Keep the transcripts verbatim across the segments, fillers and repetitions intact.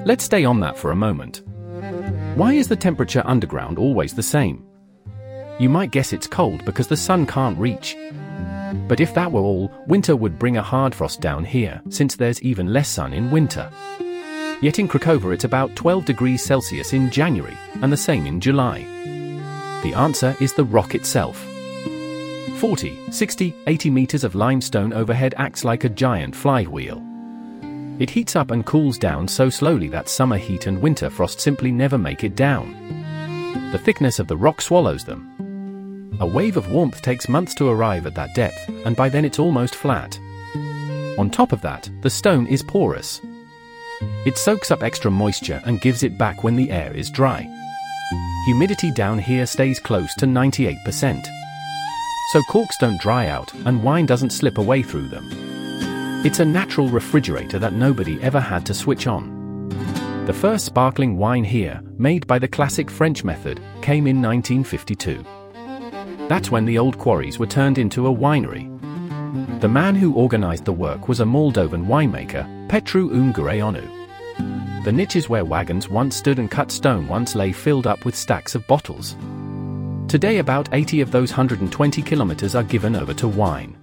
Let's stay on that for a moment. Why is the temperature underground always the same? You might guess it's cold because the sun can't reach. But if that were all, winter would bring a hard frost down here, since there's even less sun in winter. Yet in Craiova it's about twelve degrees Celsius in January, and the same in July. The answer is the rock itself. forty, sixty, eighty meters of limestone overhead acts like a giant flywheel. It heats up and cools down so slowly that summer heat and winter frost simply never make it down. The thickness of the rock swallows them. A wave of warmth takes months to arrive at that depth, and by then it's almost flat. On top of that, the stone is porous. It soaks up extra moisture and gives it back when the air is dry. Humidity down here stays close to ninety-eight percent. So corks don't dry out, and wine doesn't slip away through them. It's a natural refrigerator that nobody ever had to switch on. The first sparkling wine here, made by the classic French method, came in nineteen fifty-two. That's when the old quarries were turned into a winery. The man who organized the work was a Moldovan winemaker, Petru Ungureanu. The niches where wagons once stood and cut stone once lay filled up with stacks of bottles. Today about eighty of those one hundred twenty kilometers are given over to wine.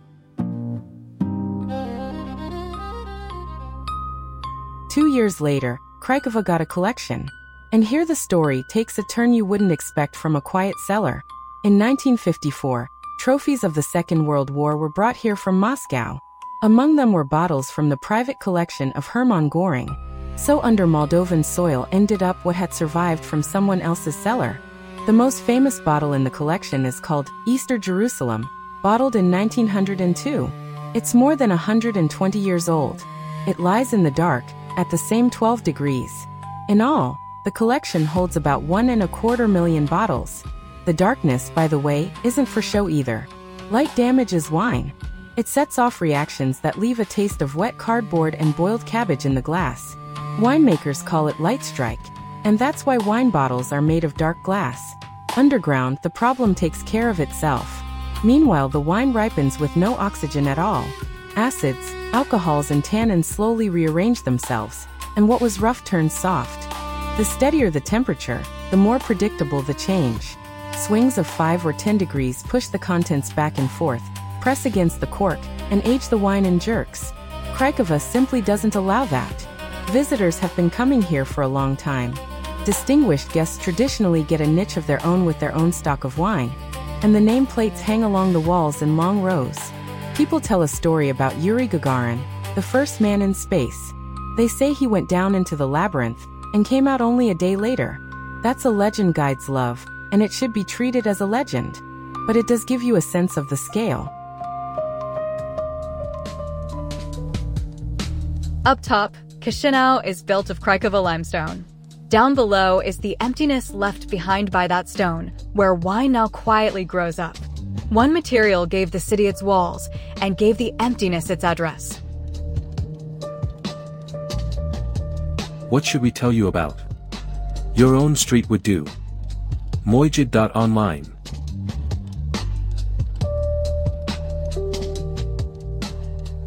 Two years later, Craiova got a collection. And here the story takes a turn you wouldn't expect from a quiet cellar. In nineteen fifty-four, trophies of the Second World War were brought here from Moscow. Among them were bottles from the private collection of Hermann Göring. So under Moldovan soil ended up what had survived from someone else's cellar. The most famous bottle in the collection is called Easter Jerusalem, bottled in nineteen oh two. It's more than one hundred twenty years old. It lies in the dark, at the same twelve degrees. In all, the collection holds about one and a quarter million bottles. The darkness, by the way, isn't for show either. Light damages wine. It sets off reactions that leave a taste of wet cardboard and boiled cabbage in the glass. Winemakers call it light strike, and that's why wine bottles are made of dark glass. Underground, the problem takes care of itself. Meanwhile, the wine ripens with no oxygen at all. Acids, alcohols and tannins slowly rearrange themselves, and what was rough turns soft. The steadier the temperature, the more predictable the change. Swings of five or ten degrees push the contents back and forth, press against the cork, and age the wine in jerks. Craiova simply doesn't allow that. Visitors have been coming here for a long time. Distinguished guests traditionally get a niche of their own with their own stock of wine, and the nameplates hang along the walls in long rows. People tell a story about Yuri Gagarin, the first man in space. They say he went down into the labyrinth and came out only a day later. That's a legend, guides love, and it should be treated as a legend. But it does give you a sense of the scale. Up top, Chisinau is built of Craiova limestone. Down below is the emptiness left behind by that stone, where wine now quietly grows up. One material gave the city its walls, and gave the emptiness its address. What should we tell you about? Your own street would do. Mojid dot online.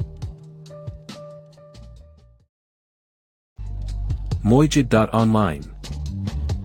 Mojid dot online